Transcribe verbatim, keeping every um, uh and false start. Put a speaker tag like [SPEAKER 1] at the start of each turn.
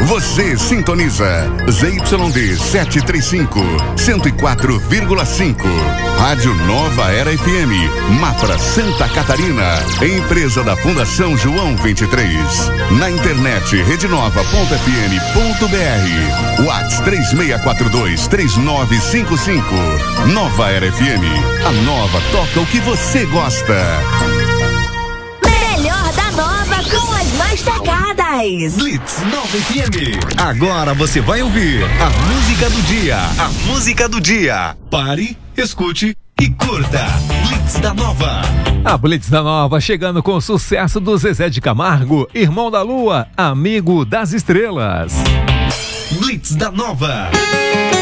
[SPEAKER 1] Você sintoniza Z Y D setecentos e trinta e cinco, cento e quatro vírgula cinco. Rádio Nova Era F M, Mafra, Santa Catarina. Empresa da Fundação João vinte e três. Na internet rede nova ponto f m ponto b r. WhatsApp três seis quatro dois, três nove cinco cinco. Nova Era F M. A Nova toca o que você gosta.
[SPEAKER 2] Melhor da Nova com as mais tocadas.
[SPEAKER 3] Blitz Nova F M. Agora você vai ouvir a música do dia. A música do dia. Pare, escute e curta. Blitz da Nova.
[SPEAKER 4] A Blitz da Nova chegando com o sucesso do Zezé de Camargo, Irmão da Lua, Amigo das Estrelas.
[SPEAKER 3] Blitz da Nova.